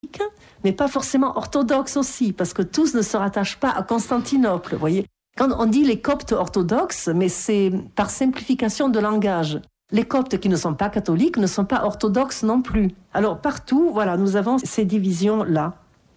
mais pas forcément orthodoxes aussi, parce que tous ne se rattachent pas à Constantinople, vous voyez. Quand on dit les Coptes orthodoxes, mais c'est par simplification de langage. Les Coptes qui ne sont pas catholiques ne sont pas orthodoxes non plus. Alors partout, voilà, nous avons ces divisions-là.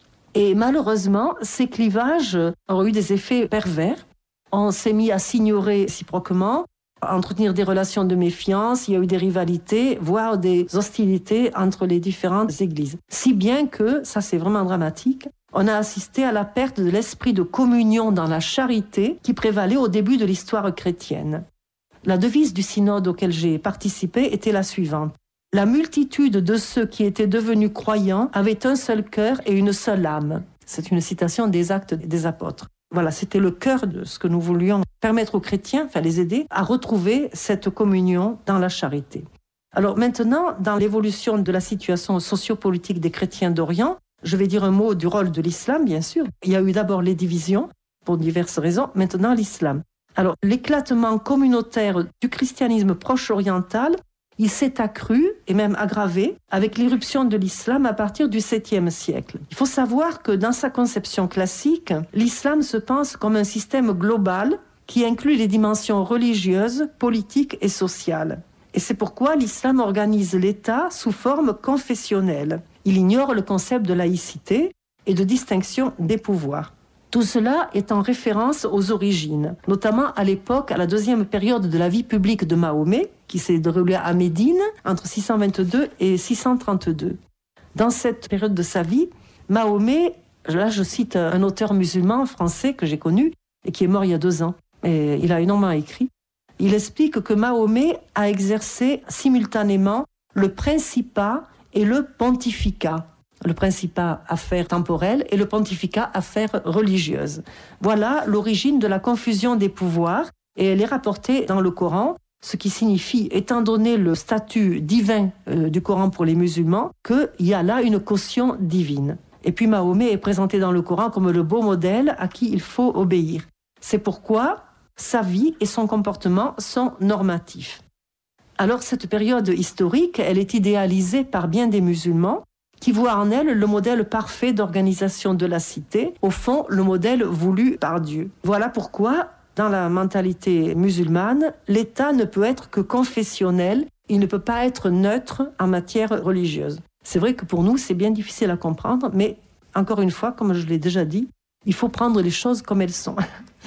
Et malheureusement, ces clivages ont eu des effets pervers. On s'est mis à s'ignorer réciproquement, à entretenir des relations de méfiance, il y a eu des rivalités, voire des hostilités entre les différentes églises. Si bien que, ça c'est vraiment dramatique, on a assisté à la perte de l'esprit de communion dans la charité qui prévalait au début de l'histoire chrétienne. La devise du synode auquel j'ai participé était la suivante. La multitude de ceux qui étaient devenus croyants avait un seul cœur et une seule âme. C'est une citation des Actes des Apôtres. Voilà, c'était le cœur de ce que nous voulions permettre aux chrétiens, enfin les aider à retrouver cette communion dans la charité. Alors maintenant, dans l'évolution de la situation sociopolitique des chrétiens d'Orient, je vais dire un mot du rôle de l'islam, bien sûr. Il y a eu d'abord les divisions, pour diverses raisons, maintenant l'islam. Alors, l'éclatement communautaire du christianisme proche oriental, il s'est accru et même aggravé avec l'irruption de l'islam à partir du 7e siècle. Il faut savoir que dans sa conception classique, l'islam se pense comme un système global qui inclut les dimensions religieuses, politiques et sociales. Et c'est pourquoi l'islam organise l'État sous forme confessionnelle. Il ignore le concept de laïcité et de distinction des pouvoirs. Tout cela est en référence aux origines, notamment à l'époque, à la deuxième période de la vie publique de Mahomet, qui s'est déroulée à Médine entre 622 et 632. Dans cette période de sa vie, Mahomet, là je cite un auteur musulman français que j'ai connu et qui est mort il y a 2 ans, et il a énormément écrit, il explique que Mahomet a exercé simultanément le principat et le pontificat. Le principat, affaire temporelle, et le pontificat, affaire religieuse. Voilà l'origine de la confusion des pouvoirs, et elle est rapportée dans le Coran, ce qui signifie, étant donné le statut divin du Coran pour les musulmans, qu'il y a là une caution divine. Et puis Mahomet est présenté dans le Coran comme le beau modèle à qui il faut obéir. C'est pourquoi sa vie et son comportement sont normatifs. Alors cette période historique, elle est idéalisée par bien des musulmans, qui voit en elle le modèle parfait d'organisation de la cité, au fond, le modèle voulu par Dieu. Voilà pourquoi, dans la mentalité musulmane, l'État ne peut être que confessionnel, il ne peut pas être neutre en matière religieuse. C'est vrai que pour nous, c'est bien difficile à comprendre, mais encore une fois, comme je l'ai déjà dit, il faut prendre les choses comme elles sont.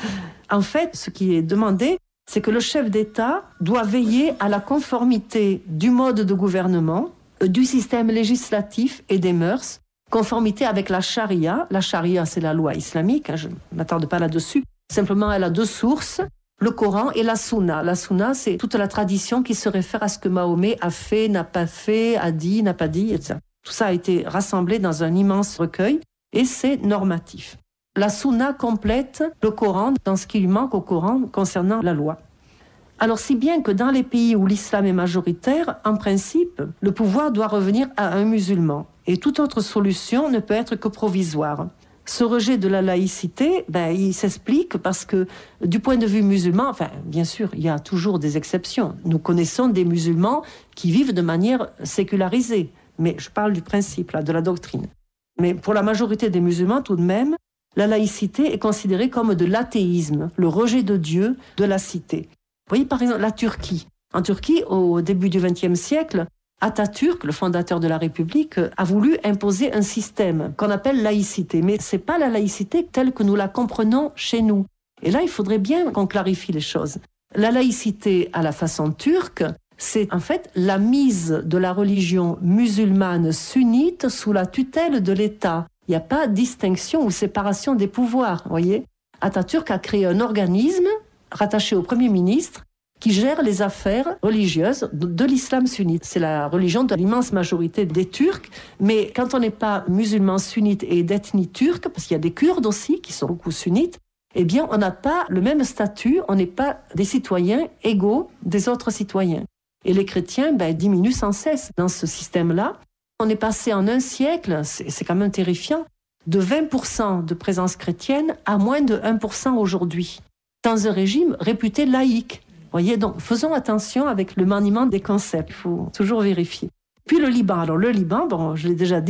En fait, ce qui est demandé, c'est que le chef d'État doit veiller à la conformité du mode de gouvernement, du système législatif et des mœurs, conformité avec la charia. La charia, c'est la loi islamique, je ne m'attarde pas là-dessus. Simplement, elle a 2 sources, le Coran et la Sunna. La Sunna, c'est toute la tradition qui se réfère à ce que Mahomet a fait, n'a pas fait, a dit, n'a pas dit, etc. Tout ça a été rassemblé dans un immense recueil et c'est normatif. La Sunna complète le Coran dans ce qui lui manque au Coran concernant la loi. Alors si bien que dans les pays où l'islam est majoritaire, en principe, le pouvoir doit revenir à un musulman. Et toute autre solution ne peut être que provisoire. Ce rejet de la laïcité, il s'explique parce que du point de vue musulman, bien sûr, il y a toujours des exceptions. Nous connaissons des musulmans qui vivent de manière sécularisée. Mais je parle du principe, là, de la doctrine. Mais pour la majorité des musulmans, tout de même, la laïcité est considérée comme de l'athéisme, le rejet de Dieu, de la cité. Vous voyez par exemple la Turquie. En Turquie, au début du XXe siècle, Atatürk, le fondateur de la République, a voulu imposer un système qu'on appelle laïcité. Mais ce n'est pas la laïcité telle que nous la comprenons chez nous. Et là, il faudrait bien qu'on clarifie les choses. La laïcité à la façon turque, c'est en fait la mise de la religion musulmane sunnite sous la tutelle de l'État. Il n'y a pas de distinction ou séparation des pouvoirs, vous voyez. Atatürk a créé un organisme rattaché au Premier ministre qui gère les affaires religieuses de l'islam sunnite. C'est la religion de l'immense majorité des Turcs, mais quand on n'est pas musulman sunnite et d'ethnie turque, parce qu'il y a des Kurdes aussi qui sont beaucoup sunnites, eh bien on n'a pas le même statut, on n'est pas des citoyens égaux des autres citoyens. Et les chrétiens diminuent sans cesse dans ce système-là. On est passé en un siècle, c'est quand même terrifiant, de 20% de présence chrétienne à moins de 1% aujourd'hui, dans un régime réputé laïque. Voyez, donc faisons attention avec le maniement des concepts, il faut toujours vérifier. Puis le Liban. Alors le Liban, je l'ai déjà dit,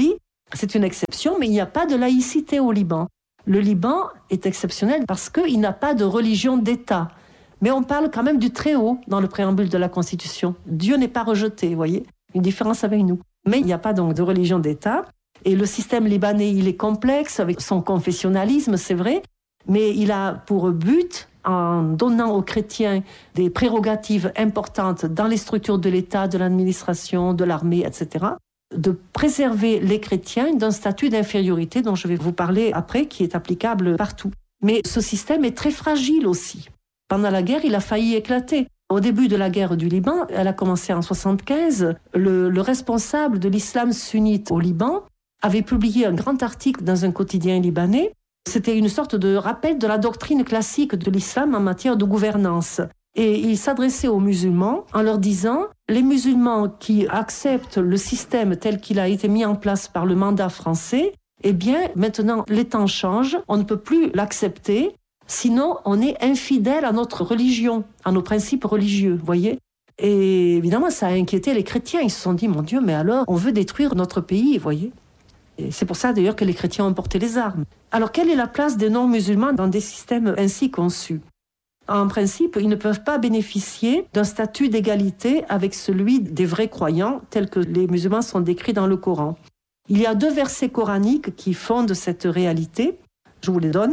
C'est une exception, mais il n'y a pas de laïcité au Liban. Le Liban est exceptionnel parce qu'il n'a pas de religion d'État. Mais on parle quand même du Très-Haut dans le préambule de la Constitution. Dieu n'est pas rejeté, vous voyez, une différence avec nous. Mais il n'y a pas donc de religion d'État. Et le système libanais, il est complexe avec son confessionnalisme, c'est vrai, mais il a pour but, en donnant aux chrétiens des prérogatives importantes dans les structures de l'État, de l'administration, de l'armée, etc., de préserver les chrétiens d'un statut d'infériorité dont je vais vous parler après, qui est applicable partout. Mais ce système est très fragile aussi. Pendant la guerre, il a failli éclater. Au début de la guerre du Liban, elle a commencé en 1975, le responsable de l'islam sunnite au Liban avait publié un grand article dans un quotidien libanais. C'était une sorte de rappel de la doctrine classique de l'islam en matière de gouvernance. Et il s'adressait aux musulmans en leur disant « Les musulmans qui acceptent le système tel qu'il a été mis en place par le mandat français, eh bien, maintenant, les temps changent, on ne peut plus l'accepter, sinon on est infidèle à notre religion, à nos principes religieux, voyez ?» Et évidemment, ça a inquiété les chrétiens. Ils se sont dit « Mon Dieu, mais alors, on veut détruire notre pays, voyez ?» Et c'est pour ça d'ailleurs que les chrétiens ont porté les armes. Alors, quelle est la place des non-musulmans dans des systèmes ainsi conçus ? En principe, ils ne peuvent pas bénéficier d'un statut d'égalité avec celui des vrais croyants, tels que les musulmans sont décrits dans le Coran. Il y a 2 versets coraniques qui fondent cette réalité. Je vous les donne.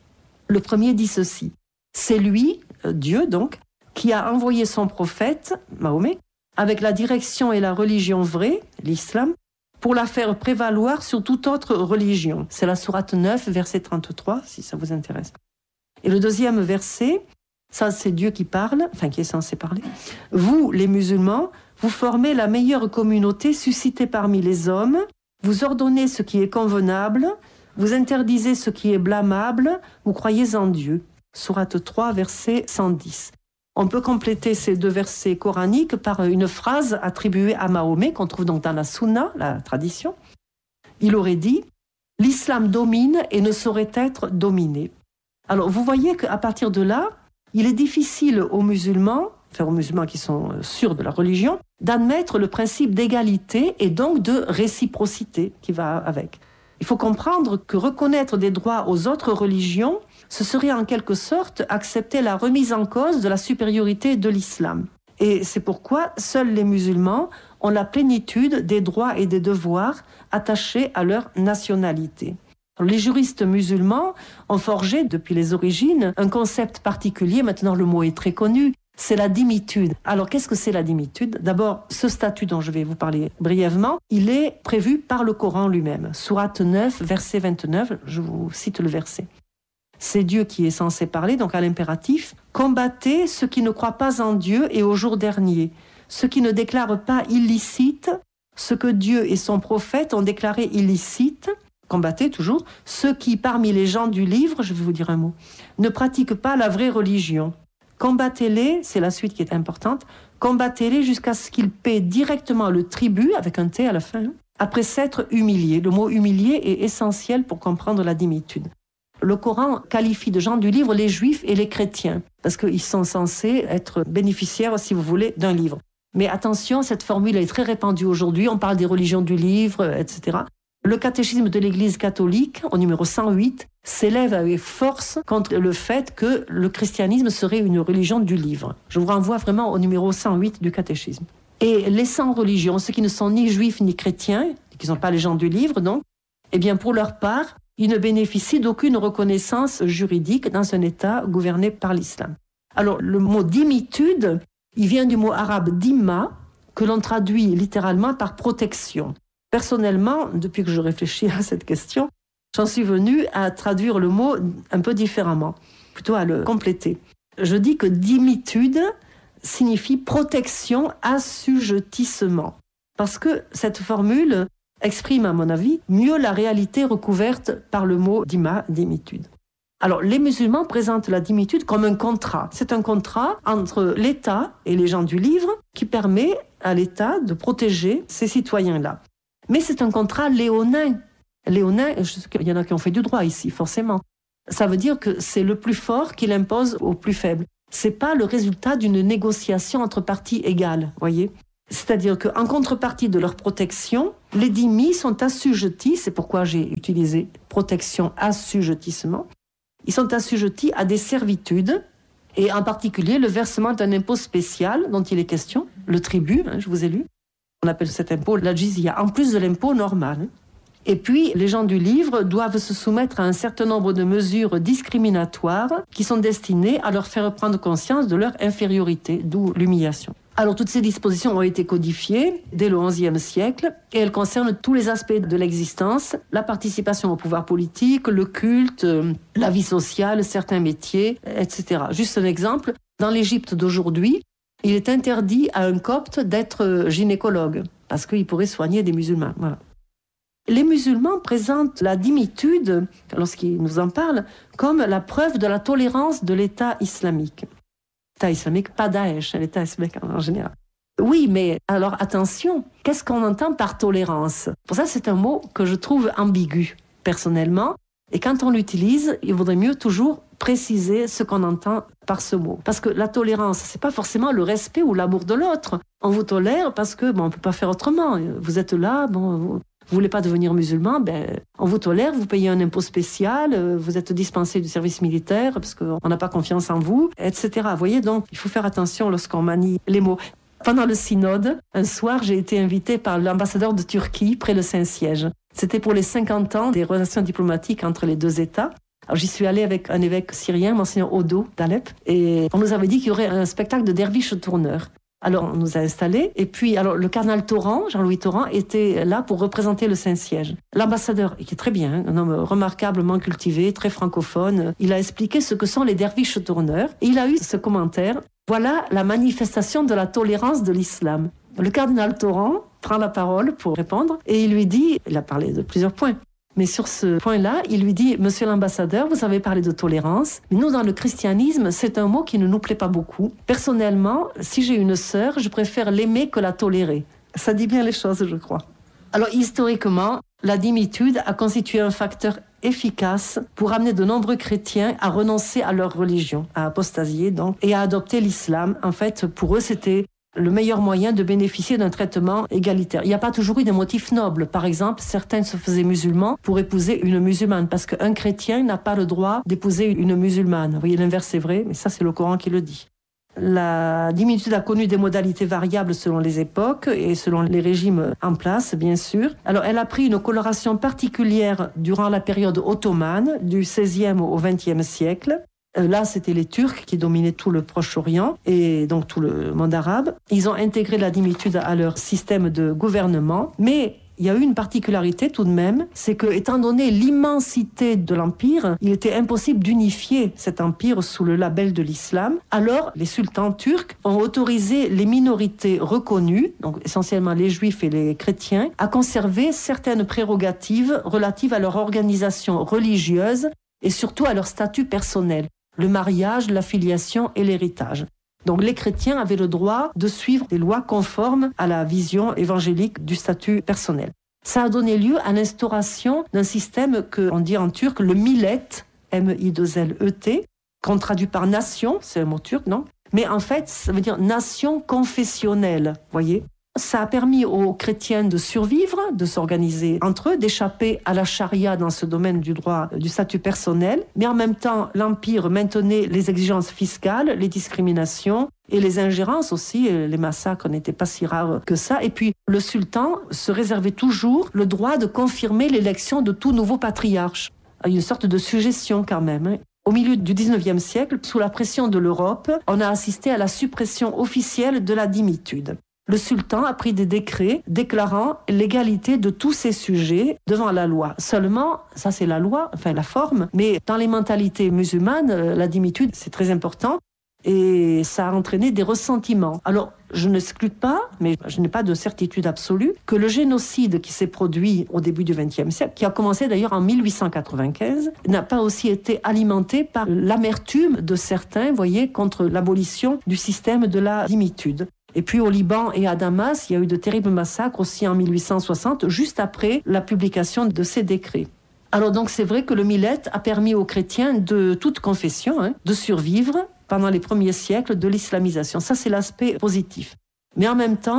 Le premier dit ceci. C'est lui, Dieu donc, qui a envoyé son prophète, Mahomet, avec la direction et la religion vraie, l'islam, pour la faire prévaloir sur toute autre religion. C'est la sourate 9, verset 33, si ça vous intéresse. Et le deuxième verset, ça c'est Dieu qui parle, enfin qui est censé parler. Vous, les musulmans, vous formez la meilleure communauté suscitée parmi les hommes, vous ordonnez ce qui est convenable, vous interdisez ce qui est blâmable, vous croyez en Dieu. Sourate 3, verset 110. On peut compléter ces 2 versets coraniques par une phrase attribuée à Mahomet, qu'on trouve donc dans la Sunna, la tradition. Il aurait dit « L'islam domine et ne saurait être dominé ». Alors, vous voyez qu'à partir de là, il est difficile aux musulmans qui sont sûrs de la religion, d'admettre le principe d'égalité et donc de réciprocité qui va avec. Il faut comprendre que reconnaître des droits aux autres religions, ce serait en quelque sorte accepter la remise en cause de la supériorité de l'islam. Et c'est pourquoi seuls les musulmans ont la plénitude des droits et des devoirs attachés à leur nationalité. Les juristes musulmans ont forgé depuis les origines un concept particulier, maintenant le mot est très connu, c'est la dhimitude. Alors qu'est-ce que c'est la dhimitude ? D'abord, ce statut dont je vais vous parler brièvement, il est prévu par le Coran lui-même. Sourate 9, verset 29, je vous cite le verset. C'est Dieu qui est censé parler, donc à l'impératif. « Combattez ceux qui ne croient pas en Dieu et au jour dernier, ceux qui ne déclarent pas illicite ce que Dieu et son prophète ont déclaré illicite. » Combattez toujours ceux qui, parmi les gens du livre, je vais vous dire un mot, ne pratiquent pas la vraie religion. Combattez-les, c'est la suite qui est importante, combattez-les jusqu'à ce qu'ils paient directement le tribut, avec un T à la fin, après s'être humiliés. Le mot humilié est essentiel pour comprendre la dhimitude. Le Coran qualifie de gens du livre les juifs et les chrétiens, parce qu'ils sont censés être bénéficiaires, si vous voulez, d'un livre. Mais attention, cette formule est très répandue aujourd'hui, on parle des religions du livre, etc. Le catéchisme de l'Église catholique, au numéro 108, s'élève avec force contre le fait que le christianisme serait une religion du livre. Je vous renvoie vraiment au numéro 108 du catéchisme. Et les sans-religions, ceux qui ne sont ni juifs ni chrétiens, qui ne sont pas les gens du livre, donc, eh bien pour leur part, ils ne bénéficient d'aucune reconnaissance juridique dans un État gouverné par l'islam. Alors, le mot dhimitude, il vient du mot arabe dhimma, que l'on traduit littéralement par protection. Personnellement, depuis que je réfléchis à cette question, j'en suis venue à traduire le mot un peu différemment, plutôt à le compléter. Je dis que dhimitude signifie protection, assujettissement. Parce que cette formule exprime, à mon avis, mieux la réalité recouverte par le mot dhimma, dhimitude. Alors, les musulmans présentent la dhimitude comme un contrat. C'est un contrat entre l'État et les gens du livre qui permet à l'État de protéger ces citoyens-là. Mais c'est un contrat léonin. Léonin, je sais qu'il y en a qui ont fait du droit ici, forcément. Ça veut dire que c'est le plus fort qui l'impose au plus faible. C'est pas le résultat d'une négociation entre parties égales, voyez. C'est-à-dire qu'en contrepartie de leur protection, les dhimmis sont assujettis, c'est pourquoi j'ai utilisé protection, assujettissement, ils sont assujettis à des servitudes, et en particulier le versement d'un impôt spécial dont il est question, le tribut, je vous ai lu, on appelle cet impôt la jizya, en plus de l'impôt normal. Et puis, les gens du livre doivent se soumettre à un certain nombre de mesures discriminatoires qui sont destinées à leur faire prendre conscience de leur infériorité, d'où l'humiliation. Alors, toutes ces dispositions ont été codifiées dès le XIe siècle et elles concernent tous les aspects de l'existence, la participation au pouvoir politique, le culte, la vie sociale, certains métiers, etc. Juste un exemple, dans l'Égypte d'aujourd'hui, il est interdit à un copte d'être gynécologue parce qu'il pourrait soigner des musulmans. Voilà. Les musulmans présentent la dhimmitude, lorsqu'ils nous en parlent, comme la preuve de la tolérance de l'État islamique. L'État islamique, pas Daesh, l'État islamique en général. Oui, mais alors attention, qu'est-ce qu'on entend par tolérance? Pour ça, c'est un mot que je trouve ambigu, personnellement. Et quand on l'utilise, il vaudrait mieux toujours préciser ce qu'on entend par ce mot. Parce que la tolérance, c'est pas forcément le respect ou l'amour de l'autre. On vous tolère parce que, on peut pas faire autrement. Vous êtes là, vous voulez pas devenir musulman, on vous tolère, vous payez un impôt spécial, vous êtes dispensé du service militaire parce qu'on n'a pas confiance en vous, etc. Vous voyez, donc, il faut faire attention lorsqu'on manie les mots. Pendant le synode, un soir, j'ai été invitée par l'ambassadeur de Turquie près le Saint-Siège. C'était pour les 50 ans des relations diplomatiques entre les deux États. Alors, j'y suis allée avec un évêque syrien, Monseigneur Odo d'Alep, et on nous avait dit qu'il y aurait un spectacle de derviches tourneurs. Alors, on nous a installés. Et puis, le cardinal Torrent, Jean-Louis Torrent, était là pour représenter le Saint-Siège. L'ambassadeur, qui est très bien, un homme remarquablement cultivé, très francophone, il a expliqué ce que sont les derviches tourneurs. Et il a eu ce commentaire. Voilà la manifestation de la tolérance de l'islam. Le cardinal Torrent prend la parole pour répondre et il lui dit, il a parlé de plusieurs points, mais sur ce point-là, il lui dit, monsieur l'ambassadeur, vous avez parlé de tolérance, mais nous, dans le christianisme, c'est un mot qui ne nous plaît pas beaucoup. Personnellement, si j'ai une sœur, je préfère l'aimer que la tolérer. Ça dit bien les choses, je crois. Alors, historiquement, la dhimmitude a constitué un facteur efficace pour amener de nombreux chrétiens à renoncer à leur religion, à apostasier donc, et à adopter l'islam. En fait, pour eux, c'était le meilleur moyen de bénéficier d'un traitement égalitaire. Il n'y a pas toujours eu des motifs nobles. Par exemple, certains se faisaient musulmans pour épouser une musulmane, parce qu'un chrétien n'a pas le droit d'épouser une musulmane. Vous voyez, l'inverse est vrai, mais ça, c'est le Coran qui le dit. La dhimmitude a connu des modalités variables selon les époques et selon les régimes en place, bien sûr. Alors, elle a pris une coloration particulière durant la période ottomane, du XVIe au XXe siècle. Là, c'était les Turcs qui dominaient tout le Proche-Orient et donc tout le monde arabe. Ils ont intégré la dhimmitude à leur système de gouvernement, mais il y a eu une particularité tout de même, c'est que, étant donné l'immensité de l'empire, il était impossible d'unifier cet empire sous le label de l'islam. Alors, les sultans turcs ont autorisé les minorités reconnues, donc essentiellement les juifs et les chrétiens, à conserver certaines prérogatives relatives à leur organisation religieuse et surtout à leur statut personnel. Le mariage, la filiation et l'héritage. Donc les chrétiens avaient le droit de suivre des lois conformes à la vision évangélique du statut personnel. Ça a donné lieu à l'instauration d'un système qu'on dit en turc le millet, M-I-2-L-E-T, qu'on traduit par nation, c'est un mot turc, non? Mais en fait, ça veut dire nation confessionnelle, voyez? Ça a permis aux chrétiens de survivre, de s'organiser entre eux, d'échapper à la charia dans ce domaine du droit du statut personnel. Mais en même temps, l'Empire maintenait les exigences fiscales, les discriminations et les ingérences aussi. Les massacres n'étaient pas si rares que ça. Et puis, le sultan se réservait toujours le droit de confirmer l'élection de tout nouveau patriarche. Une sorte de suggestion quand même. Au milieu du XIXe siècle, sous la pression de l'Europe, on a assisté à la suppression officielle de la dhimmitude. Le sultan a pris des décrets déclarant l'égalité de tous ses sujets devant la loi. Seulement, ça c'est la loi, enfin la forme, mais dans les mentalités musulmanes, la dhimmitude c'est très important et ça a entraîné des ressentiments. Alors, je n'exclus pas, mais je n'ai pas de certitude absolue, que le génocide qui s'est produit au début du XXe siècle, qui a commencé d'ailleurs en 1895, n'a pas aussi été alimenté par l'amertume de certains, voyez, contre l'abolition du système de la dhimmitude. Et puis au Liban et à Damas, il y a eu de terribles massacres aussi en 1860, juste après la publication de ces décrets. Alors donc c'est vrai que le millet a permis aux chrétiens de toute confession de survivre pendant les premiers siècles de l'islamisation. Ça c'est l'aspect positif. Mais en même temps,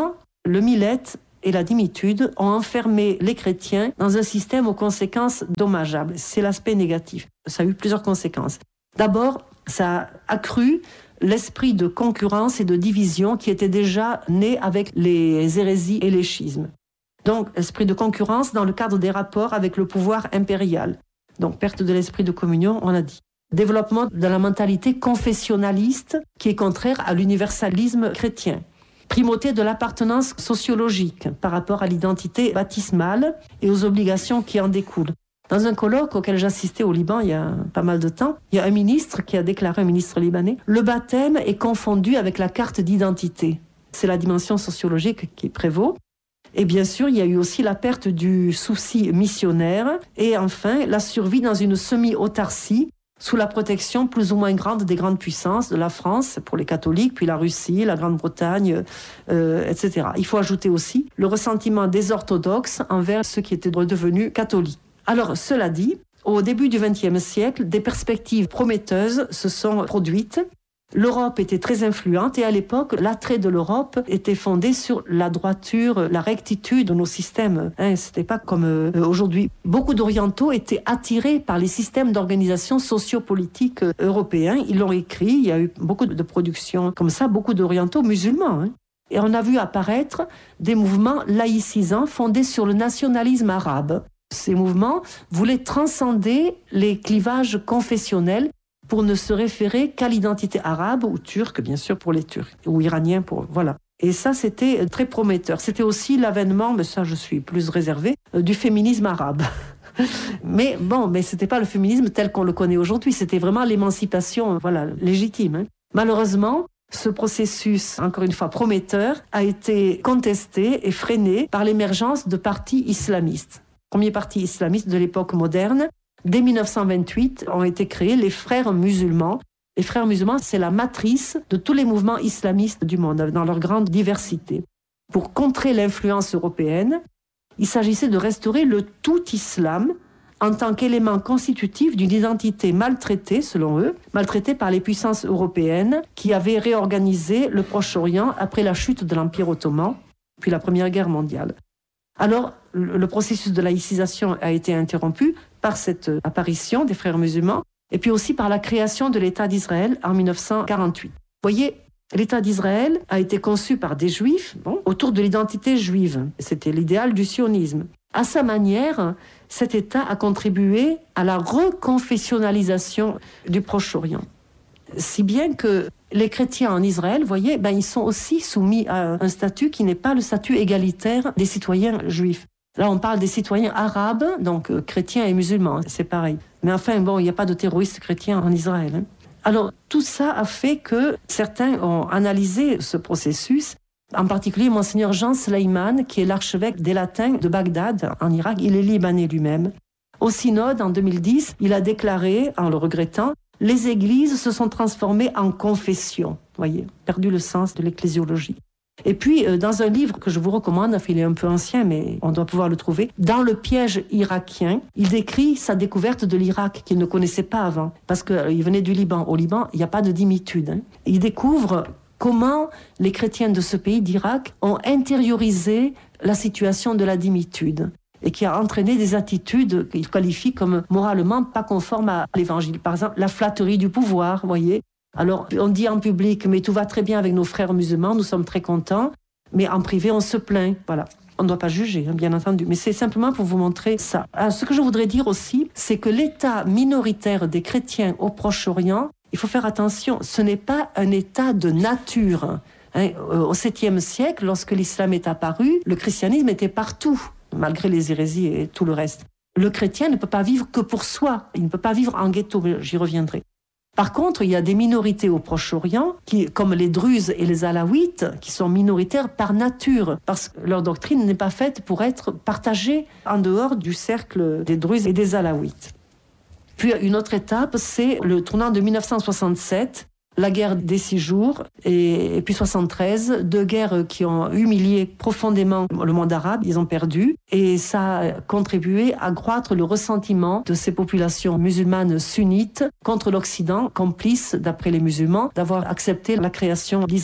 le millet et la dimitude ont enfermé les chrétiens dans un système aux conséquences dommageables. C'est l'aspect négatif. Ça a eu plusieurs conséquences. D'abord, ça a accru l'esprit de concurrence et de division qui était déjà né avec les hérésies et les schismes. Donc, esprit de concurrence dans le cadre des rapports avec le pouvoir impérial. Donc, perte de l'esprit de communion, on l'a dit. Développement de la mentalité confessionnaliste qui est contraire à l'universalisme chrétien. Primauté de l'appartenance sociologique par rapport à l'identité baptismale et aux obligations qui en découlent. Dans un colloque auquel j'assistais au Liban il y a pas mal de temps, il y a un ministre qui a déclaré, un ministre libanais, « Le baptême est confondu avec la carte d'identité ». C'est la dimension sociologique qui prévaut. Et bien sûr, il y a eu aussi la perte du souci missionnaire et enfin la survie dans une semi-autarcie sous la protection plus ou moins grande des grandes puissances, de la France pour les catholiques, puis la Russie, la Grande-Bretagne, etc. Il faut ajouter aussi le ressentiment des orthodoxes envers ceux qui étaient redevenus catholiques. Alors, cela dit, au début du XXe siècle, des perspectives prometteuses se sont produites. L'Europe était très influente et à l'époque, l'attrait de l'Europe était fondé sur la droiture, la rectitude de nos systèmes. C'était pas comme aujourd'hui. Beaucoup d'orientaux étaient attirés par les systèmes d'organisation sociopolitique européens. Ils l'ont écrit, il y a eu beaucoup de productions comme ça, beaucoup d'orientaux musulmans. Et on a vu apparaître des mouvements laïcisants fondés sur le nationalisme arabe. Ces mouvements voulaient transcender les clivages confessionnels pour ne se référer qu'à l'identité arabe ou turque, bien sûr pour les Turcs, ou iraniens, voilà. Et ça, c'était très prometteur. C'était aussi l'avènement, mais ça je suis plus réservée, du féminisme arabe. Mais c'était pas le féminisme tel qu'on le connaît aujourd'hui, c'était vraiment l'émancipation, légitime. Malheureusement, ce processus, encore une fois prometteur, a été contesté et freiné par l'émergence de partis islamistes. Premier parti islamiste de l'époque moderne. Dès 1928, ont été créés les frères musulmans. Les frères musulmans, c'est la matrice de tous les mouvements islamistes du monde, dans leur grande diversité. Pour contrer l'influence européenne, il s'agissait de restaurer le tout islam en tant qu'élément constitutif d'une identité maltraitée, selon eux, maltraitée par les puissances européennes qui avaient réorganisé le Proche-Orient après la chute de l'Empire ottoman, puis la Première Guerre mondiale. Alors, le processus de laïcisation a été interrompu par cette apparition des frères musulmans et puis aussi par la création de l'État d'Israël en 1948. Vous voyez, l'État d'Israël a été conçu par des juifs autour de l'identité juive. C'était l'idéal du sionisme. À sa manière, cet État a contribué à la reconfessionnalisation du Proche-Orient. Si bien que les chrétiens en Israël, vous voyez, ils sont aussi soumis à un statut qui n'est pas le statut égalitaire des citoyens juifs. Là, on parle des citoyens arabes, donc chrétiens et musulmans, c'est pareil. Mais enfin, il n'y a pas de terroristes chrétiens en Israël. Alors, tout ça a fait que certains ont analysé ce processus, en particulier Monseigneur Jean Sleiman, qui est l'archevêque des Latins de Bagdad, en Irak. Il est libanais lui-même. Au synode, en 2010, il a déclaré, en le regrettant, « Les églises se sont transformées en confessions ». Voyez, perdu le sens de l'ecclésiologie. Et puis, dans un livre que je vous recommande, il est un peu ancien, mais on doit pouvoir le trouver, « Dans le piège irakien », il décrit sa découverte de l'Irak qu'il ne connaissait pas avant, parce qu'il venait du Liban. Au Liban, il n'y a pas de dimitude. Il découvre comment les chrétiens de ce pays d'Irak ont intériorisé la situation de la dimitude et qui a entraîné des attitudes qu'il qualifie comme moralement pas conformes à l'Évangile. Par exemple, la flatterie du pouvoir, vous voyez. Alors, on dit en public, mais tout va très bien avec nos frères musulmans, nous sommes très contents, mais en privé, on se plaint. Voilà. On ne doit pas juger, bien entendu, mais c'est simplement pour vous montrer ça. Alors, ce que je voudrais dire aussi, c'est que l'état minoritaire des chrétiens au Proche-Orient, il faut faire attention, ce n'est pas un état de nature. Au 7e siècle, lorsque l'islam est apparu, le christianisme était partout, malgré les hérésies et tout le reste. Le chrétien ne peut pas vivre que pour soi, il ne peut pas vivre en ghetto, j'y reviendrai. Par contre, il y a des minorités au Proche-Orient, comme les Druzes et les Alaouites, qui sont minoritaires par nature, parce que leur doctrine n'est pas faite pour être partagée en dehors du cercle des Druzes et des Alaouites. Puis une autre étape, c'est le tournant de 1967, la guerre des 6 jours, et puis 73, 2 guerres qui ont humilié profondément le monde arabe, ils ont perdu, et ça a contribué à accroître le ressentiment de ces populations musulmanes sunnites contre l'Occident, complice, d'après les musulmans, d'avoir accepté la création d'Israël.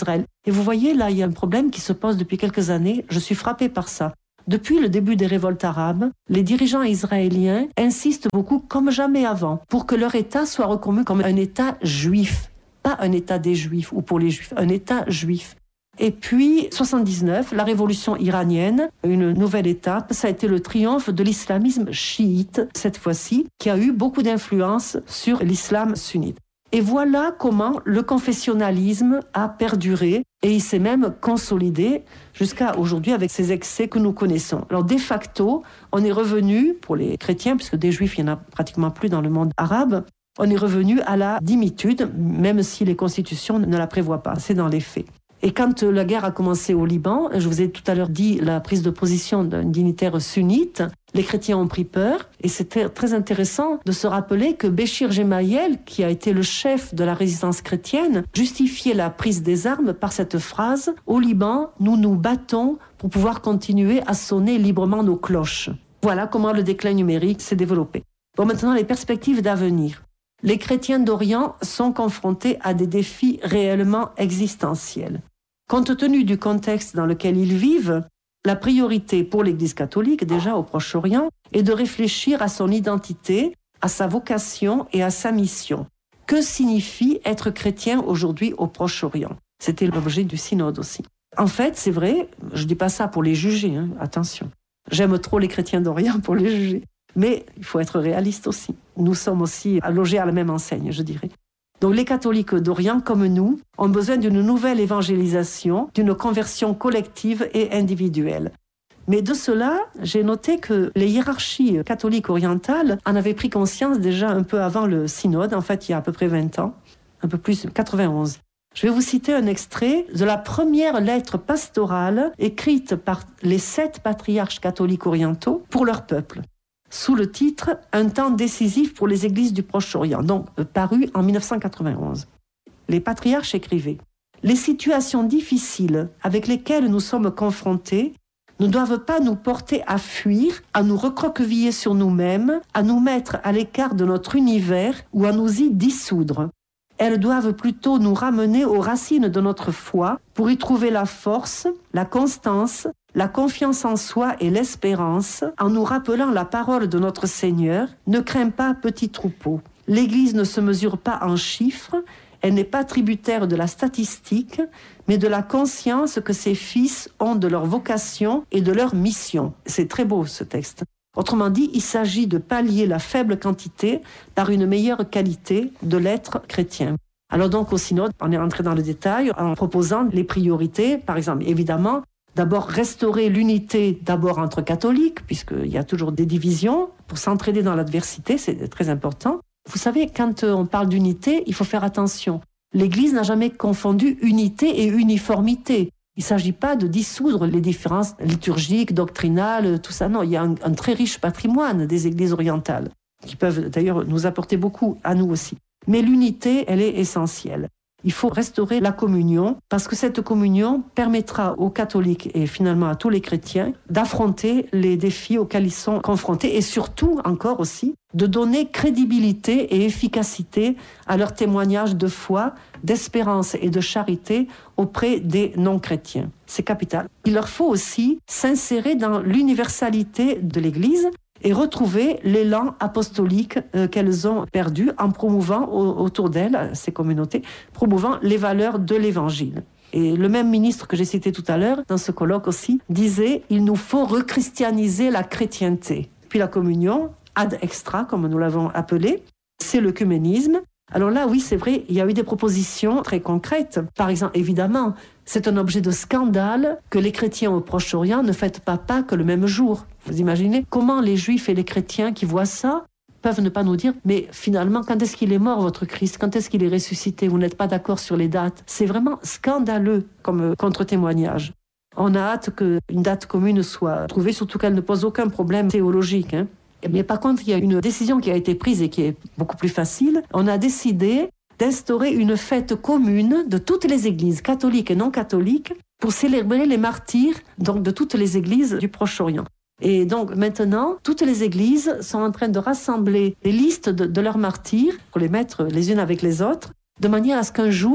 Et vous voyez, là, il y a un problème qui se pose depuis quelques années. Je suis frappée par ça. Depuis le début des révoltes arabes, les dirigeants israéliens insistent beaucoup, comme jamais avant, pour que leur État soit reconnu comme un État juif. Pas un État des Juifs ou pour les Juifs, un État juif. Et puis, 79, la révolution iranienne, une nouvelle étape, ça a été le triomphe de l'islamisme chiite, cette fois-ci, qui a eu beaucoup d'influence sur l'islam sunnite. Et voilà comment le confessionnalisme a perduré et il s'est même consolidé jusqu'à aujourd'hui avec ces excès que nous connaissons. Alors, de facto, on est revenu, pour les chrétiens, puisque des juifs, il n'y en a pratiquement plus dans le monde arabe, on est revenu à la dhimmitude, même si les constitutions ne la prévoient pas. C'est dans les faits. Et quand la guerre a commencé au Liban, je vous ai tout à l'heure dit la prise de position d'un dignitaire sunnite, les chrétiens ont pris peur. Et c'était très intéressant de se rappeler que Béchir Gemayel, qui a été le chef de la résistance chrétienne, justifiait la prise des armes par cette phrase « Au Liban, nous nous battons pour pouvoir continuer à sonner librement nos cloches ». Voilà comment le déclin numérique s'est développé. Bon, maintenant, les perspectives d'avenir. Les chrétiens d'Orient sont confrontés à des défis réellement existentiels. Compte tenu du contexte dans lequel ils vivent, la priorité pour l'Église catholique, déjà au Proche-Orient, est de réfléchir à son identité, à sa vocation et à sa mission. Que signifie être chrétien aujourd'hui au Proche-Orient ? C'était l'objet du synode aussi. En fait, c'est vrai, je ne dis pas ça pour les juger, attention. J'aime trop les chrétiens d'Orient pour les juger. Mais il faut être réaliste aussi. Nous sommes aussi logés à la même enseigne, je dirais. Donc les catholiques d'Orient, comme nous, ont besoin d'une nouvelle évangélisation, d'une conversion collective et individuelle. Mais de cela, j'ai noté que les hiérarchies catholiques orientales en avaient pris conscience déjà un peu avant le synode, en fait il y a à peu près 20 ans, un peu plus, 91. Je vais vous citer un extrait de la première lettre pastorale écrite par les 7 patriarches catholiques orientaux pour leur peuple, sous le titre « Un temps décisif pour les églises du Proche-Orient », donc paru en 1991. Les patriarches écrivaient « Les situations difficiles avec lesquelles nous sommes confrontés ne doivent pas nous porter à fuir, à nous recroqueviller sur nous-mêmes, à nous mettre à l'écart de notre univers ou à nous y dissoudre. Elles doivent plutôt nous ramener aux racines de notre foi pour y trouver la force, la constance, la confiance en soi et l'espérance, en nous rappelant la parole de notre Seigneur, « Ne crains pas, petit troupeau ». L'Église ne se mesure pas en chiffres, elle n'est pas tributaire de la statistique, mais de la conscience que ses fils ont de leur vocation et de leur mission. C'est très beau ce texte. Autrement dit, il s'agit de pallier la faible quantité par une meilleure qualité de l'être chrétien. Alors donc au synode, on est entré dans le détail en proposant les priorités, par exemple, évidemment, d'abord restaurer l'unité d'abord entre catholiques, puisqu'il y a toujours des divisions, pour s'entraider dans l'adversité, c'est très important. Vous savez, quand on parle d'unité, il faut faire attention. L'Église n'a jamais confondu unité et uniformité. Il ne s'agit pas de dissoudre les différences liturgiques, doctrinales, tout ça. Non, il y a un très riche patrimoine des églises orientales, qui peuvent d'ailleurs nous apporter beaucoup à nous aussi. Mais l'unité, elle est essentielle. Il faut restaurer la communion, parce que cette communion permettra aux catholiques et finalement à tous les chrétiens d'affronter les défis auxquels ils sont confrontés et surtout, encore aussi, de donner crédibilité et efficacité à leur témoignage de foi, d'espérance et de charité auprès des non-chrétiens. C'est capital. Il leur faut aussi s'insérer dans l'universalité de l'Église et retrouver l'élan apostolique qu'elles ont perdu en promouvant autour d'elles, ces communautés, promouvant les valeurs de l'Évangile. Et le même ministre que j'ai cité tout à l'heure, dans ce colloque aussi, disait « Il nous faut rechristianiser la chrétienté ». Puis la communion, ad extra, comme nous l'avons appelé, c'est l'œcuménisme. Alors là, oui, c'est vrai, il y a eu des propositions très concrètes. Par exemple, évidemment, c'est un objet de scandale que les chrétiens au Proche-Orient ne fêtent pas Pâques le même jour. Vous imaginez comment les juifs et les chrétiens qui voient ça peuvent ne pas nous dire « Mais finalement, quand est-ce qu'il est mort, votre Christ ? Quand est-ce qu'il est ressuscité ? Vous n'êtes pas d'accord sur les dates ?» C'est vraiment scandaleux comme contre-témoignage. On a hâte qu'une date commune soit trouvée, surtout qu'elle ne pose aucun problème théologique. Mais par contre, il y a une décision qui a été prise et qui est beaucoup plus facile. On a décidé d'instaurer une fête commune de toutes les églises, catholiques et non catholiques, pour célébrer les martyrs donc, de toutes les églises du Proche-Orient. Et donc maintenant, toutes les églises sont en train de rassembler les listes de leurs martyrs pour les mettre les unes avec les autres, de manière à ce qu'un jour,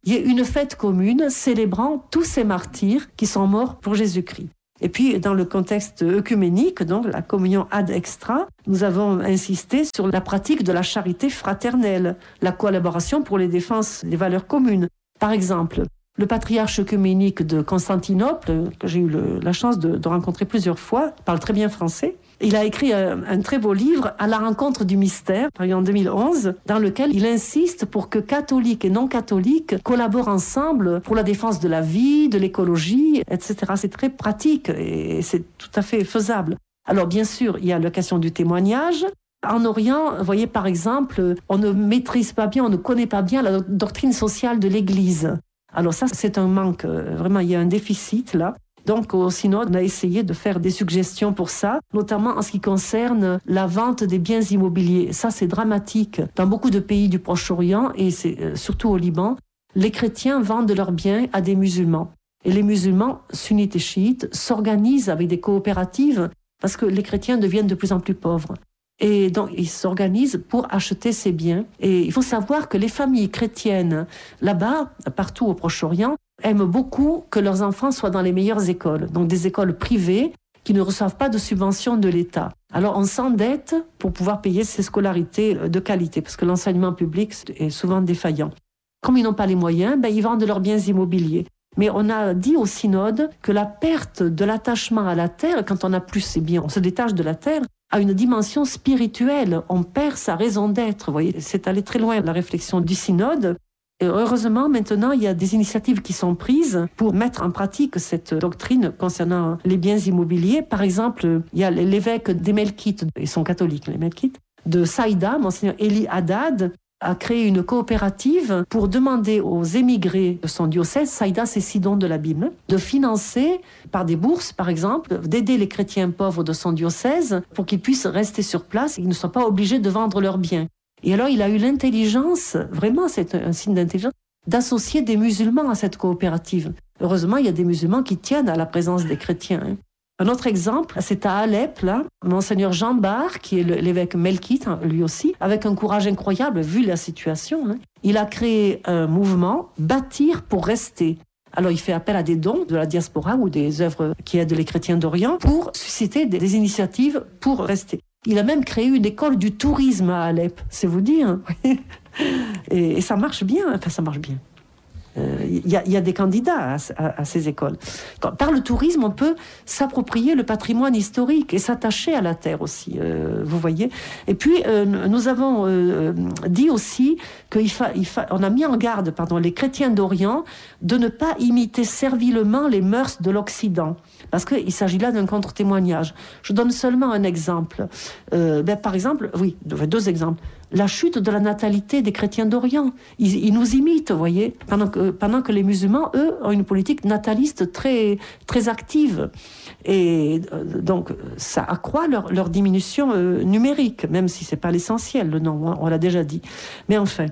il y ait une fête commune célébrant tous ces martyrs qui sont morts pour Jésus-Christ. Et puis, dans le contexte œcuménique, donc la communion ad extra, nous avons insisté sur la pratique de la charité fraternelle, la collaboration pour les défenses des valeurs communes. Par exemple, le patriarche œcuménique de Constantinople, que j'ai eu la chance de rencontrer plusieurs fois, parle très bien français. Il a écrit un très beau livre, À la rencontre du mystère, paru en 2011, dans lequel il insiste pour que catholiques et non-catholiques collaborent ensemble pour la défense de la vie, de l'écologie, etc. C'est très pratique et c'est tout à fait faisable. Alors bien sûr, il y a la question du témoignage. En Orient, vous voyez par exemple, on ne maîtrise pas bien, on ne connaît pas bien la doctrine sociale de l'Église. Alors ça, c'est un manque, vraiment, il y a un déficit là. Donc au synode, on a essayé de faire des suggestions pour ça, notamment en ce qui concerne la vente des biens immobiliers. Ça, c'est dramatique. Dans beaucoup de pays du Proche-Orient, et c'est surtout au Liban, les chrétiens vendent leurs biens à des musulmans. Et les musulmans, sunnites et chiites, s'organisent avec des coopératives parce que les chrétiens deviennent de plus en plus pauvres. Et donc, ils s'organisent pour acheter ces biens. Et il faut savoir que les familles chrétiennes, là-bas, partout au Proche-Orient, aiment beaucoup que leurs enfants soient dans les meilleures écoles. Donc, des écoles privées qui ne reçoivent pas de subventions de l'État. Alors, on s'endette pour pouvoir payer ces scolarités de qualité, parce que l'enseignement public est souvent défaillant. Comme ils n'ont pas les moyens, ils vendent leurs biens immobiliers. Mais on a dit au synode que la perte de l'attachement à la terre, quand on n'a plus ces biens, on se détache de la terre, a une dimension spirituelle. On perd sa raison d'être. Vous voyez, c'est allé très loin la réflexion du synode. Et heureusement, maintenant, il y a des initiatives qui sont prises pour mettre en pratique cette doctrine concernant les biens immobiliers. Par exemple, il y a l'évêque des Melkites, ils sont catholiques, les Melkites, de Saïda, Monseigneur Eli Haddad, a créé une coopérative pour demander aux émigrés de son diocèse, Saïda c'est Sidon de la Bible, de financer par des bourses par exemple, d'aider les chrétiens pauvres de son diocèse pour qu'ils puissent rester sur place et qu'ils ne soient pas obligés de vendre leurs biens. Et alors il a eu l'intelligence, vraiment c'est un signe d'intelligence, d'associer des musulmans à cette coopérative. Heureusement, il y a des musulmans qui tiennent à la présence des chrétiens. Un autre exemple, c'est à Alep, là, Monseigneur Jean Bar, qui est l'évêque melkite, lui aussi, avec un courage incroyable, vu la situation. Il a créé un mouvement, Bâtir pour rester. Alors, il fait appel à des dons de la diaspora ou des œuvres qui aident les chrétiens d'Orient pour susciter des initiatives pour rester. Il a même créé une école du tourisme à Alep, c'est vous dire. Et ça marche bien, enfin ça marche bien. Il y a des candidats à ces écoles. Par le tourisme, on peut s'approprier le patrimoine historique et s'attacher à la terre aussi, vous voyez. Et puis, nous avons dit aussi qu'on a mis en garde les chrétiens d'Orient de ne pas imiter servilement les mœurs de l'Occident. Parce qu'il s'agit là d'un contre-témoignage. Je donne seulement un exemple. Par exemple, deux exemples. La chute de la natalité des chrétiens d'Orient. Ils nous imitent, vous voyez, pendant que les musulmans, eux, ont une politique nataliste très, très active. Et donc, ça accroît leur diminution numérique, même si ce n'est pas l'essentiel, le nom, on l'a déjà dit. Mais enfin.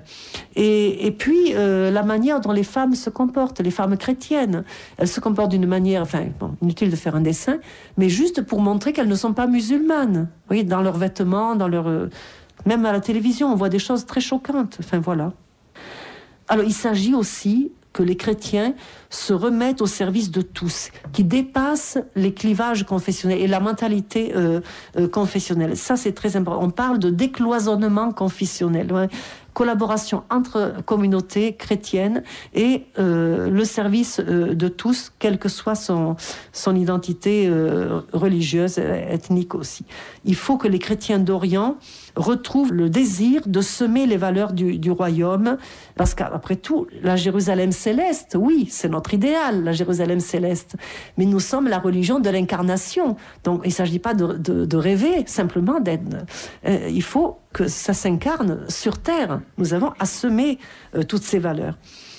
Et puis, la manière dont les femmes se comportent, les femmes chrétiennes, elles se comportent d'une manière, inutile de faire un dessin, mais juste pour montrer qu'elles ne sont pas musulmanes. Vous voyez, dans leurs vêtements, dans leur... Même à la télévision, on voit des choses très choquantes. Voilà. Alors, il s'agit aussi que les chrétiens se remettent au service de tous, qui dépassent les clivages confessionnels et la mentalité confessionnelle. Ça, c'est très important. On parle de décloisonnement confessionnel. Ouais. Collaboration entre communautés chrétiennes et le service de tous, quelle que soit son identité religieuse, ethnique aussi. Il faut que les chrétiens d'Orient retrouvent le désir de semer les valeurs du royaume, parce qu'après tout, la Jérusalem céleste, oui, c'est notre idéal, la Jérusalem céleste, mais nous sommes la religion de l'incarnation. Donc, il ne s'agit pas de rêver, simplement d'être... il faut que ça s'incarne sur terre. Nous avons à semer toutes ces valeurs.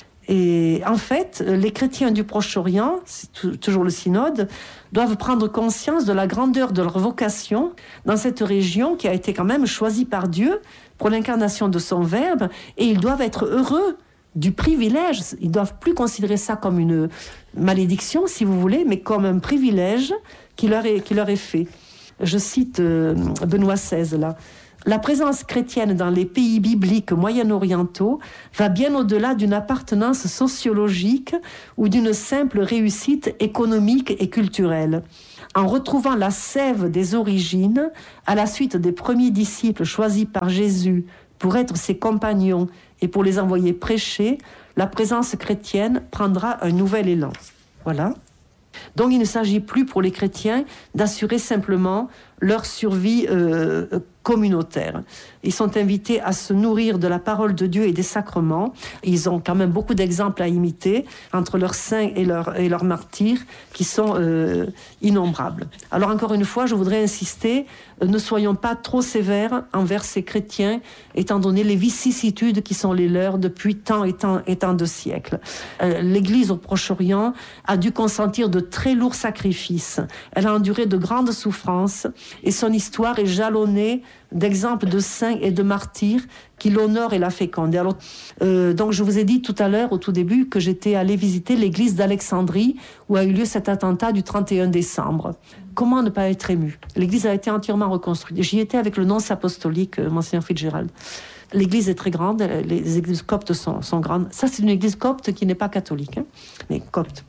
Et en fait, les chrétiens du Proche-Orient, c'est toujours le synode, doivent prendre conscience de la grandeur de leur vocation dans cette région qui a été quand même choisie par Dieu pour l'incarnation de son Verbe, et ils doivent être heureux du privilège. Ils ne doivent plus considérer ça comme une malédiction, si vous voulez, mais comme un privilège qui leur est fait. Je cite Benoît XVI, là. La présence chrétienne dans les pays bibliques moyen-orientaux va bien au-delà d'une appartenance sociologique ou d'une simple réussite économique et culturelle. En retrouvant la sève des origines, à la suite des premiers disciples choisis par Jésus pour être ses compagnons et pour les envoyer prêcher, la présence chrétienne prendra un nouvel élan. Voilà. Donc il ne s'agit plus pour les chrétiens d'assurer simplement leur survie communautaire. Ils sont invités à se nourrir de la parole de Dieu et des sacrements. Ils ont quand même beaucoup d'exemples à imiter entre leurs saints et leurs martyrs qui sont innombrables. Alors encore une fois, je voudrais insister, ne soyons pas trop sévères envers ces chrétiens, étant donné les vicissitudes qui sont les leurs depuis tant et tant de siècles. L'Église au Proche-Orient a dû consentir de très lourds sacrifices. Elle a enduré de grandes souffrances et son histoire est jalonnée d'exemples de saints et de martyrs qui l'honorent et la fécondent. Alors, donc je vous ai dit tout à l'heure, au tout début, que j'étais allée visiter l'église d'Alexandrie où a eu lieu cet attentat du 31 décembre. Comment ne pas être ému? L'église a été entièrement reconstruite. J'y étais avec le nonce apostolique, Monseigneur Fitzgerald. L'église est très grande, les églises coptes sont grandes. Ça, c'est une église copte qui n'est pas catholique, hein, mais copte.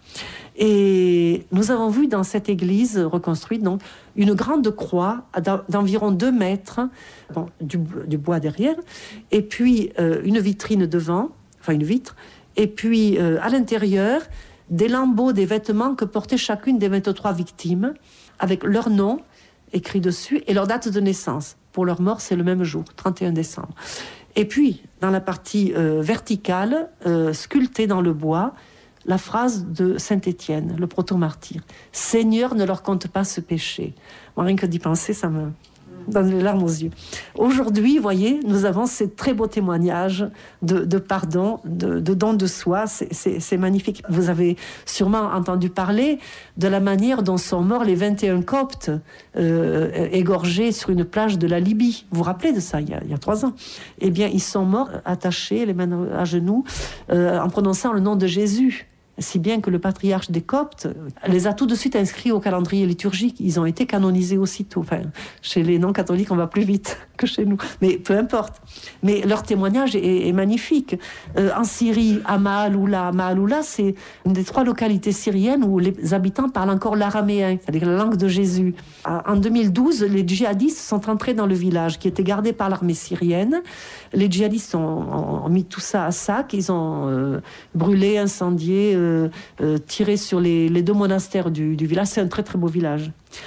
Et nous avons vu dans cette église reconstruite donc, une grande croix d'environ 2 mètres, bon, du bois derrière, et puis une vitrine devant, enfin une vitre, et puis à l'intérieur, des lambeaux des vêtements que portaient chacune des 23 victimes, avec leur nom écrit dessus et leur date de naissance. Pour leur mort, c'est le même jour, 31 décembre. Et puis, dans la partie verticale, sculptée dans le bois, la phrase de Saint-Étienne, le proto-martyr. « Seigneur, ne leur compte pas ce péché. » Moi, rien que d'y penser, ça me donne les larmes aux yeux. Aujourd'hui, vous voyez, nous avons ces très beaux témoignages de pardon, de don de soi. C'est magnifique. Vous avez sûrement entendu parler de la manière dont sont morts les 21 Coptes égorgés sur une plage de la Libye. Vous vous rappelez de ça, il y a 3 ans? Eh bien, ils sont morts attachés, les mains à genoux, en prononçant le nom de Jésus. Si bien que le patriarche des Coptes les a tout de suite inscrits au calendrier liturgique. Ils ont été canonisés aussitôt. Enfin, chez les non-catholiques, on va plus vite que chez nous. Mais peu importe. Mais leur témoignage est magnifique. En Syrie, à Maaloula. Maaloula, c'est une des 3 localités syriennes où les habitants parlent encore l'araméen, c'est-à-dire la langue de Jésus. En 2012, les djihadistes sont entrés dans le village qui était gardé par l'armée syrienne. Les djihadistes ont mis tout ça à sac. Ils ont brûlé, incendié, tiré sur les 2 monastères du village. C'est un très très beau village.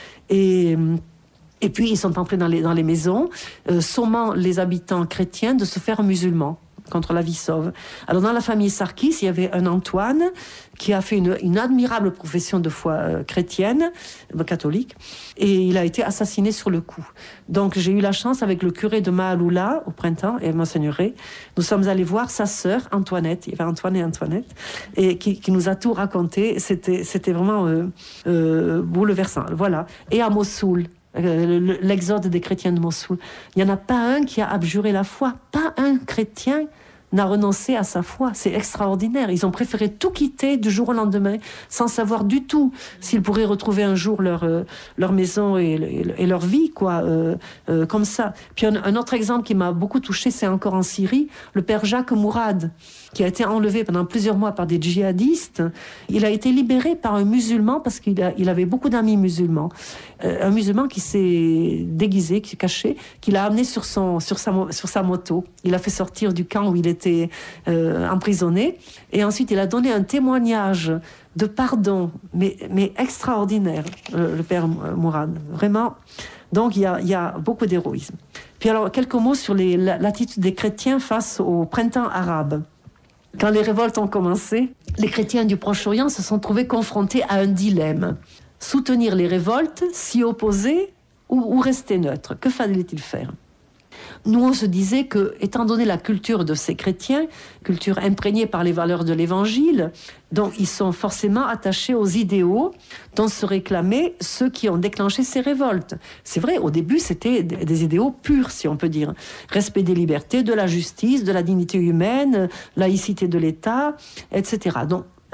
Et puis ils sont entrés dans les maisons, sommant les habitants chrétiens de se faire musulmans contre la vie sauve. Alors dans la famille Sarkis, il y avait un Antoine qui a fait une admirable profession de foi chrétienne, catholique, et il a été assassiné sur le coup. Donc j'ai eu la chance avec le curé de Maaloula au printemps et Monseigneur Ray, nous sommes allés voir sa sœur Antoinette, il y avait Antoine et Antoinette, et qui nous a tout raconté. C'était vraiment bouleversant. Voilà. Et à Mossoul, l'exode des chrétiens de Mossoul, il n'y en a pas un qui a abjuré la foi, pas un chrétien n'a renoncé à sa foi. C'est extraordinaire. Ils ont préféré tout quitter du jour au lendemain, sans savoir du tout s'ils pourraient retrouver un jour leur maison et leur vie, quoi, comme ça. Puis un autre exemple qui m'a beaucoup touchée, c'est encore en Syrie, le père Jacques Mourad, qui a été enlevé pendant plusieurs mois par des djihadistes. Il a été libéré par un musulman parce qu'il avait beaucoup d'amis musulmans. Un musulman qui s'est déguisé, qui s'est caché, qui l'a amené sur sa moto. Il l'a fait sortir du camp où il était emprisonné. Et ensuite, il a donné un témoignage de pardon, mais extraordinaire, le père Mourad. Vraiment. Donc, il y a beaucoup d'héroïsme. Puis alors, quelques mots sur l'attitude des chrétiens face au printemps arabe. Quand les révoltes ont commencé, les chrétiens du Proche-Orient se sont trouvés confrontés à un dilemme. Soutenir les révoltes, s'y opposer ou rester neutre. Que fallait-il faire ? Nous, on se disait que, étant donné la culture de ces chrétiens, culture imprégnée par les valeurs de l'Évangile, donc ils sont forcément attachés aux idéaux dont se réclamaient ceux qui ont déclenché ces révoltes. C'est vrai, au début, c'était des idéaux purs, si on peut dire. Respect des libertés, de la justice, de la dignité humaine, laïcité de l'État, etc. Donc,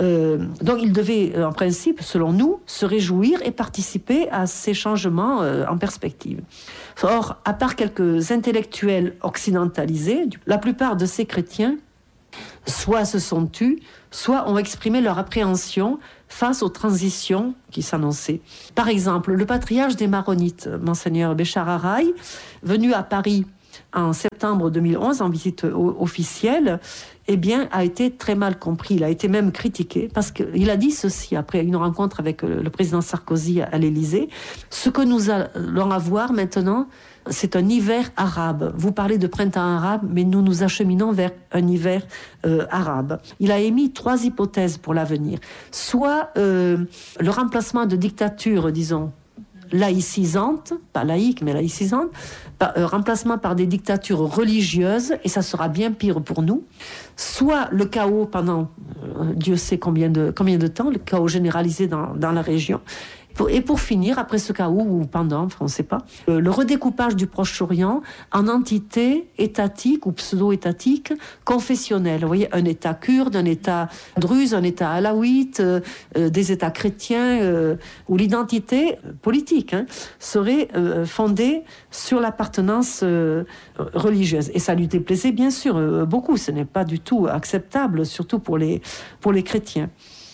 Donc il devait, en principe, selon nous, se réjouir et participer à ces changements en perspective. Or, à part quelques intellectuels occidentalisés, la plupart de ces chrétiens soit se sont tus, soit ont exprimé leur appréhension face aux transitions qui s'annonçaient. Par exemple, le patriarche des Maronites, Monseigneur Béchar Araï, venu à Paris en septembre 2011 en visite officielle, eh bien, a été très mal compris. Il a été même critiqué parce qu'il a dit ceci après une rencontre avec le président Sarkozy à l'Élysée. Ce que nous allons avoir maintenant, c'est un hiver arabe. Vous parlez de printemps arabe, mais nous nous acheminons vers un hiver arabe. Il a émis 3 hypothèses pour l'avenir. Soit le remplacement de dictatures, disons, laïcisantes, pas laïques, mais laïcisantes, remplacement par des dictatures religieuses, et ça sera bien pire pour nous, soit le chaos pendant Dieu sait combien de temps, le chaos généralisé dans la région, et pour finir, après ce chaos, ou pendant, on ne sait pas, le redécoupage du Proche-Orient en entités étatiques ou pseudo-étatiques confessionnelles. Vous voyez, un État kurde, un État druze, un État alaouite, des États chrétiens, où l'identité politique serait fondée sur l'appartenance religieuse. Et ça lui déplaisait bien sûr beaucoup. Ce n'est pas du tout acceptable, surtout pour les chrétiens.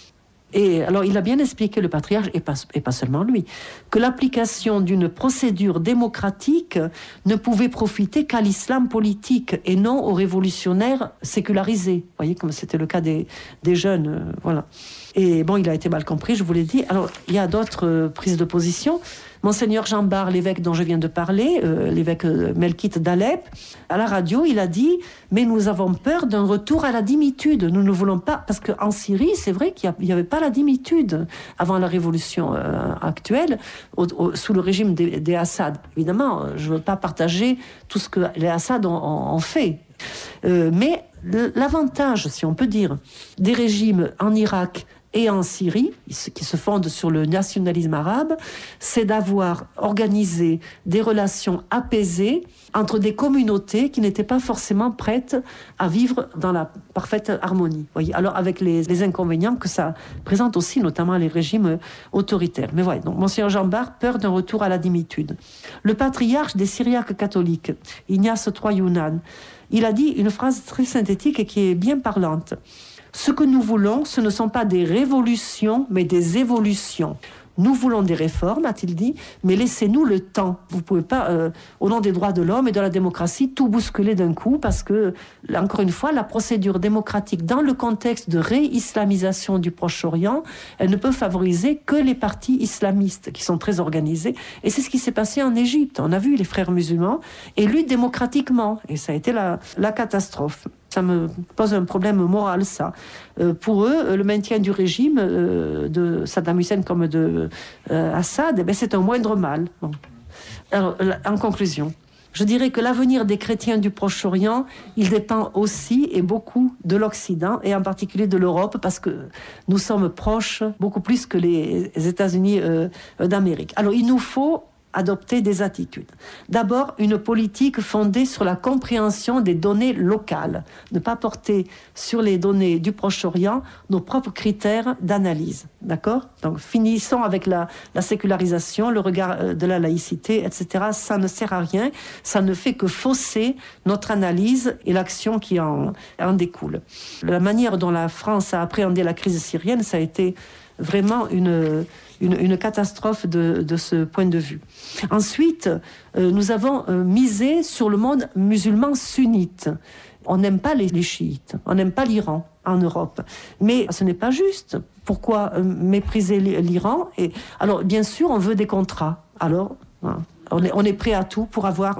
Et alors, il a bien expliqué, le patriarche, et pas seulement lui, que l'application d'une procédure démocratique ne pouvait profiter qu'à l'islam politique et non aux révolutionnaires sécularisés. Vous voyez, comme c'était le cas des jeunes, voilà. Et bon, il a été mal compris, je vous l'ai dit. Alors, il y a d'autres prises de position. Monseigneur Jean Bar, l'évêque dont je viens de parler, l'évêque Melkite d'Alep, à la radio, il a dit « Mais nous avons peur d'un retour à la dimitude. Nous ne voulons pas... » Parce qu'en Syrie, c'est vrai qu'il n'y avait pas la dimitude avant la révolution actuelle, sous le régime des Assad. Évidemment, je ne veux pas partager tout ce que les Assad ont fait. Mais l'avantage, si on peut dire, des régimes en Irak et en Syrie, qui se fondent sur le nationalisme arabe, c'est d'avoir organisé des relations apaisées entre des communautés qui n'étaient pas forcément prêtes à vivre dans la parfaite harmonie. Voyez, alors avec les inconvénients que ça présente aussi, notamment les régimes autoritaires. Mais voilà, donc Monseigneur Jean Bar, peur d'un retour à la dimitude. Le patriarche des Syriaques catholiques, Ignace III Younan, il a dit une phrase très synthétique et qui est bien parlante. Ce que nous voulons, ce ne sont pas des révolutions, mais des évolutions. Nous voulons des réformes, a-t-il dit, mais laissez-nous le temps. Vous ne pouvez pas, au nom des droits de l'homme et de la démocratie, tout bousculer d'un coup, parce que, encore une fois, la procédure démocratique, dans le contexte de réislamisation du Proche-Orient, elle ne peut favoriser que les partis islamistes, qui sont très organisés. Et c'est ce qui s'est passé en Égypte. On a vu les frères musulmans élus démocratiquement, et ça a été la catastrophe. Ça me pose un problème moral, ça. Pour eux, le maintien du régime de Saddam Hussein comme de Assad, c'est un moindre mal. Bon. Alors, en conclusion, je dirais que l'avenir des chrétiens du Proche-Orient, il dépend aussi et beaucoup de l'Occident, et en particulier de l'Europe, parce que nous sommes proches, beaucoup plus que les États-Unis d'Amérique. Alors, il nous faut adopter des attitudes. D'abord, une politique fondée sur la compréhension des données locales. Ne pas porter sur les données du Proche-Orient nos propres critères d'analyse. D'accord ? Donc, finissons avec la sécularisation, le regard de la laïcité, etc. Ça ne sert à rien. Ça ne fait que fausser notre analyse et l'action qui en découle. La manière dont la France a appréhendé la crise syrienne, ça a été vraiment une catastrophe de ce point de vue. Ensuite, nous avons misé sur le monde musulman sunnite. On n'aime pas les chiites, on n'aime pas l'Iran en Europe. Mais ce n'est pas juste. Pourquoi mépriser l'Iran ? Alors, bien sûr, on veut des contrats. Alors, on est prêt à tout pour avoir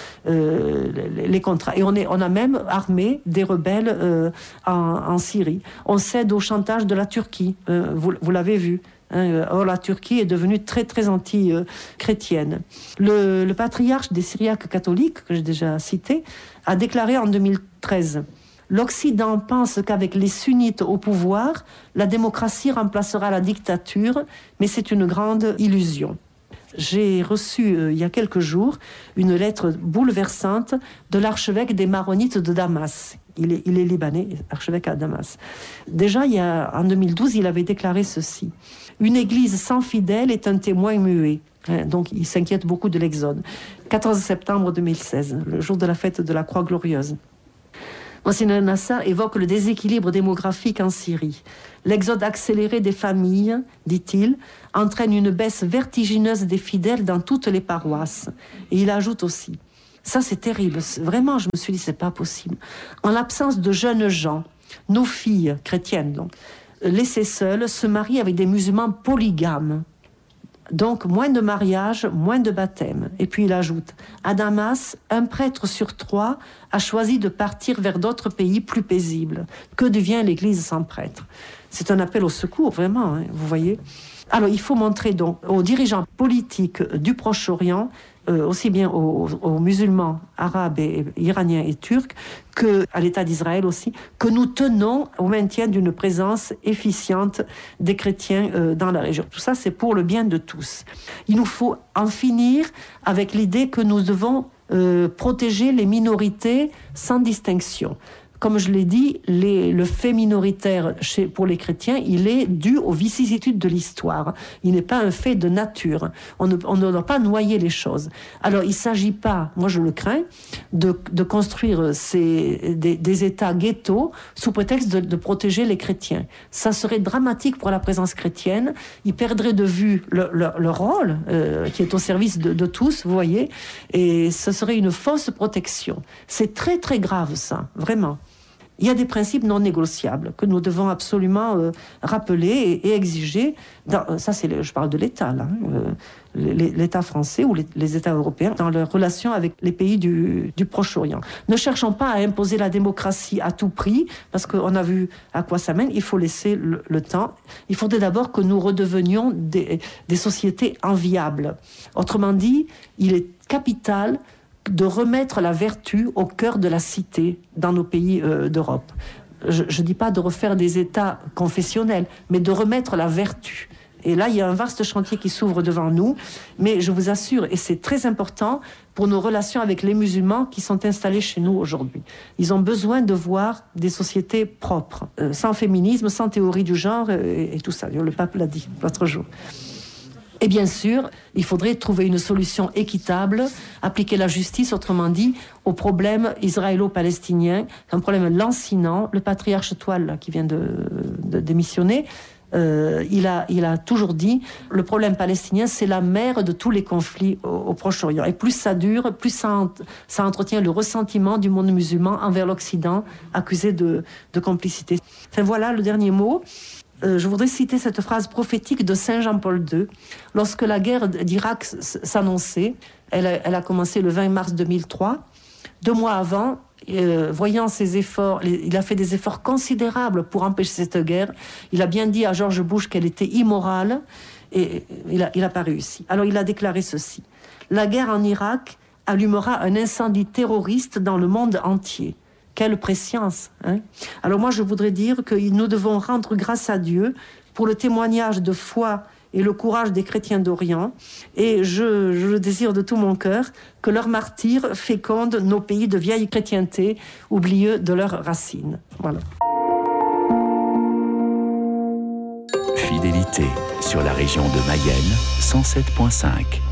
les contrats. Et on a même armé des rebelles en Syrie. On cède au chantage de la Turquie. Vous l'avez vu. Or, la Turquie est devenue très, très anti-chrétienne. Le patriarche des Syriaques catholiques, que j'ai déjà cité, a déclaré en 2013 « L'Occident pense qu'avec les sunnites au pouvoir, la démocratie remplacera la dictature, mais c'est une grande illusion. » J'ai reçu, il y a quelques jours, une lettre bouleversante de l'archevêque des Maronites de Damas. Il est libanais, archevêque à Damas. Déjà, en 2012, il avait déclaré ceci. Une église sans fidèles est un témoin muet. Donc, il s'inquiète beaucoup de l'Exode. 14 septembre 2016, le jour de la fête de la Croix Glorieuse. Monseigneur Nassar évoque le déséquilibre démographique en Syrie. L'exode accéléré des familles, dit-il, entraîne une baisse vertigineuse des fidèles dans toutes les paroisses. Et il ajoute aussi, ça c'est terrible, vraiment je me suis dit c'est pas possible. En l'absence de jeunes gens, nos filles chrétiennes donc, laissées seules se marient avec des musulmans polygames. Donc, moins de mariages, moins de baptêmes. Et puis il ajoute, à Damas, un prêtre sur 3 a choisi de partir vers d'autres pays plus paisibles. Que devient l'Église sans prêtre? C'est un appel au secours, vraiment, hein, vous voyez. Alors, il faut montrer donc aux dirigeants politiques du Proche-Orient, aussi bien aux musulmans arabes et iraniens et turcs, qu'à l'État d'Israël aussi, que nous tenons au maintien d'une présence efficiente des chrétiens dans la région. Tout ça, c'est pour le bien de tous. Il nous faut en finir avec l'idée que nous devons protéger les minorités sans distinction. Comme je l'ai dit, le fait minoritaire pour les chrétiens, il est dû aux vicissitudes de l'histoire. Il n'est pas un fait de nature. On ne doit pas noyer les choses. Alors, il ne s'agit pas, moi je le crains, de construire des États ghettos sous prétexte de protéger les chrétiens. Ça serait dramatique pour la présence chrétienne. Ils perdraient de vue leur rôle, qui est au service de tous, vous voyez, et ce serait une fausse protection. C'est très très grave ça, vraiment. Il y a des principes non négociables que nous devons absolument rappeler et exiger. Je parle de l'État, là, l'État français ou les États européens dans leurs relations avec les pays du Proche-Orient. Ne cherchons pas à imposer la démocratie à tout prix, parce qu'on a vu à quoi ça mène. Il faut laisser le temps. Il faudrait d'abord que nous redevenions des sociétés enviables. Autrement dit, il est capital de remettre la vertu au cœur de la cité dans nos pays d'Europe. Je ne dis pas de refaire des États confessionnels, mais de remettre la vertu. Et là, il y a un vaste chantier qui s'ouvre devant nous, mais je vous assure, et c'est très important pour nos relations avec les musulmans qui sont installés chez nous aujourd'hui. Ils ont besoin de voir des sociétés propres, sans féminisme, sans théorie du genre et tout ça. Le pape l'a dit l'autre jour. Et bien sûr, il faudrait trouver une solution équitable, appliquer la justice, autrement dit, au problème israélo-palestinien, un problème lancinant. Le patriarche Toile, qui vient de démissionner, il a toujours dit, le problème palestinien, c'est la mère de tous les conflits au Proche-Orient. Et plus ça dure, plus ça entretient le ressentiment du monde musulman envers l'Occident, accusé de complicité. Enfin voilà, le dernier mot. Je voudrais citer cette phrase prophétique de Saint Jean-Paul II. Lorsque la guerre d'Irak s'annonçait, elle a commencé le 20 mars 2003. 2 mois avant, voyant ses efforts, il a fait des efforts considérables pour empêcher cette guerre. Il a bien dit à George Bush qu'elle était immorale et il a pas réussi. Alors il a déclaré ceci. La guerre en Irak allumera un incendie terroriste dans le monde entier. Quelle prescience, hein? Alors moi, je voudrais dire que nous devons rendre grâce à Dieu pour le témoignage de foi et le courage des chrétiens d'Orient. Et je le désire de tout mon cœur que leur martyre féconde nos pays de vieille chrétienté, oublieux de leurs racines. Voilà. Fidélité sur la région de Mayenne, 107.5.